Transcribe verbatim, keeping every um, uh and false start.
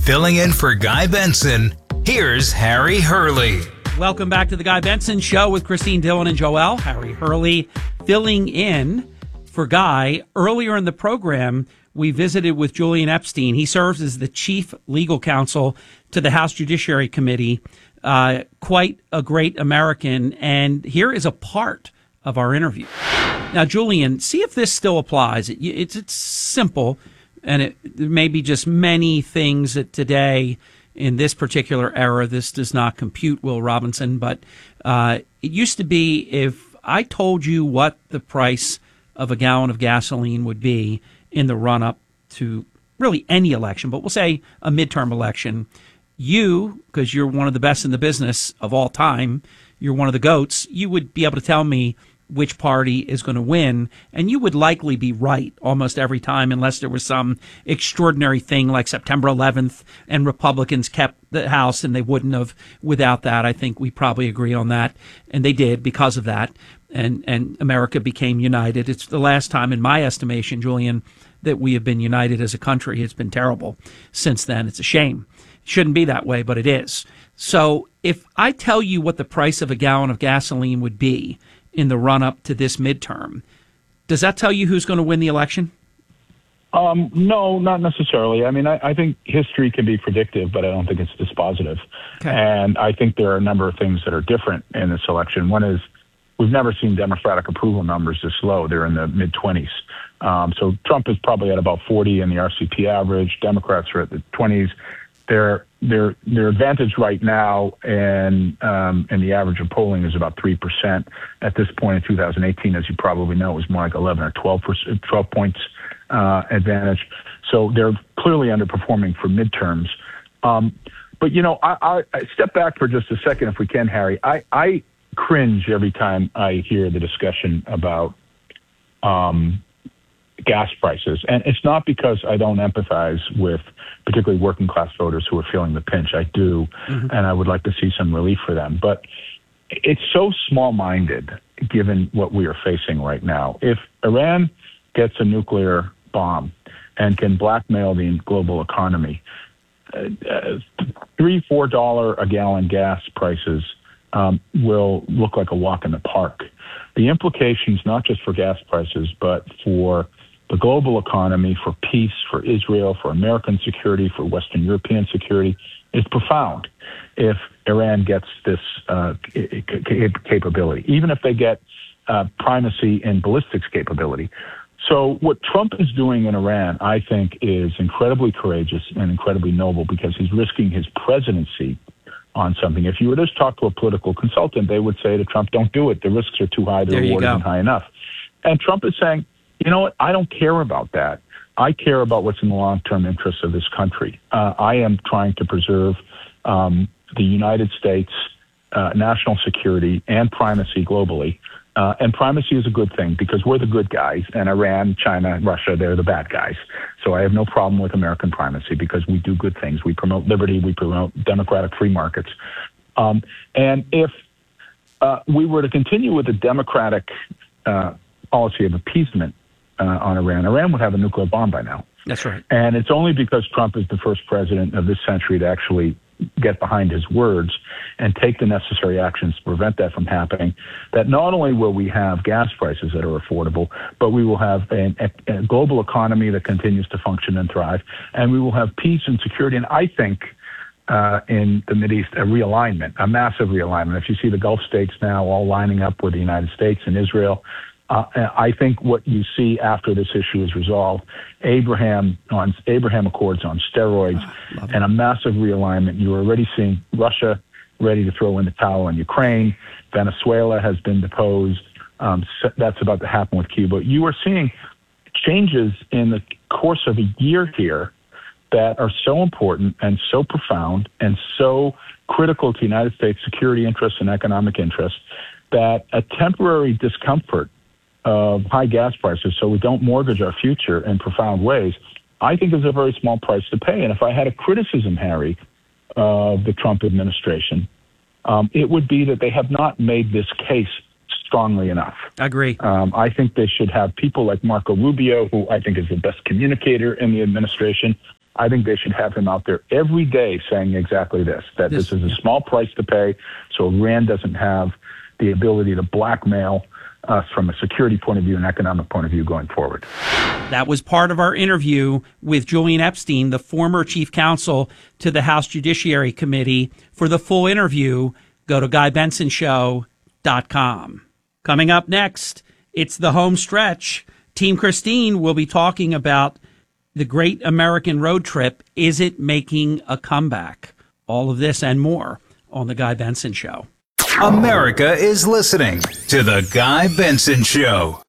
Filling in for Guy Benson, here's Harry Hurley. Welcome back to the Guy Benson Show with Christine Dillon and Joel. Harry Hurley filling in for Guy. Earlier in the program, we visited with Julian Epstein. He serves as the chief legal counsel to the House Judiciary Committee. Uh, quite a great American. And here is a part of our interview. Now, Julian, see if this still applies. It, it's, it's simple, and it, there may be just many things that today, in this particular era, this does not compute, Will Robinson. But uh, it used to be if I told you what the price of a gallon of gasoline would be in the run-up to really any election, but we'll say a midterm election, you, because you're one of the best in the business of all time, you're one of the GOATs, you would be able to tell me which party is going to win, and you would likely be right almost every time unless there was some extraordinary thing like September eleventh and Republicans kept the House, and they wouldn't have without that. I think we probably agree on that, and they did because of that, and, and America became united. It's the last time, in my estimation, Julian, that we have been united as a country. It's been terrible since then. It's a shame. It shouldn't be that way, but it is. So if I tell you what the price of a gallon of gasoline would be in the run-up to this midterm, does that tell you who's going to win the election? Um, no, not necessarily. I mean, I, I think history can be predictive, but I don't think it's dispositive. Okay. And I think there are a number of things that are different in this election. One is we've never seen Democratic approval numbers this low. They're in the mid-twenties. Um, so Trump is probably at about forty in the R C P average. Democrats are at the twenties. Their their their advantage right now, and um, and the average of polling is about three percent at this point in two thousand eighteen. As you probably know, it was more like eleven or twelve percent, twelve points uh, advantage. So they're clearly underperforming for midterms. Um, but you know, I, I, I step back for just a second, if we can, Harry. I, I cringe every time I hear the discussion about um, gas prices, and it's not because I don't empathize with particularly working class voters who are feeling the pinch. I do, mm-hmm. and I would like to see some relief for them. But it's so small-minded given what we are facing right now. If Iran gets a nuclear bomb and can blackmail the global economy, uh, uh, three, four dollar a gallon gas prices um, will look like a walk in the park. The implications, not just for gas prices, but for the global economy, for peace, for Israel, for American security, for Western European security, is profound if Iran gets this uh, capability, even if they get uh, primacy in ballistics capability. So what Trump is doing in Iran, I think, is incredibly courageous and incredibly noble because he's risking his presidency on something. If you were to just talk to a political consultant, they would say to Trump, don't do it. The risks are too high. The reward isn't high enough. And Trump is saying, you know what? I don't care about that. I care about what's in the long-term interests of this country. Uh, I am trying to preserve um, the United States' uh, national security and primacy globally. Uh, and primacy is a good thing because we're the good guys, and Iran, China, Russia, they're the bad guys. So I have no problem with American primacy because we do good things. We promote liberty. We promote democratic free markets. Um, and if uh, we were to continue with the democratic uh, policy of appeasement uh, on Iran, Iran would have a nuclear bomb by now. That's right. And it's only because Trump is the first president of this century to actually get behind his words and take the necessary actions to prevent that from happening, that not only will we have gas prices that are affordable, but we will have a, a global economy that continues to function and thrive, and we will have peace and security. And I think uh, in the Mideast, a realignment, a massive realignment. If you see the Gulf states now all lining up with the United States and Israel, Uh, I think what you see after this issue is resolved, Abraham on Abraham Accords on steroids, oh, and a massive realignment. You're already seeing Russia ready to throw in the towel on Ukraine. Venezuela has been deposed. Um, so that's about to happen with Cuba. You are seeing changes in the course of a year here that are so important and so profound and so critical to United States security interests and economic interests that a temporary discomfort of high gas prices so we don't mortgage our future in profound ways, I think is a very small price to pay. And if I had a criticism, Harry, of the Trump administration, um, it would be that they have not made this case strongly enough. I agree. Um, I think they should have people like Marco Rubio, who I think is the best communicator in the administration, I think they should have him out there every day saying exactly this, that this, this is a small price to pay, so Iran doesn't have the ability to blackmail us from a security point of view and economic point of view going forward. That was part of our interview with Julian Epstein, the former chief counsel to the House Judiciary Committee. For the full interview, go to guy benson show dot com. Coming up next, it's the home stretch. Team Christine will be talking about the great American road trip. Is it making a comeback? All of this and more on The Guy Benson Show. America is listening to The Guy Benson Show.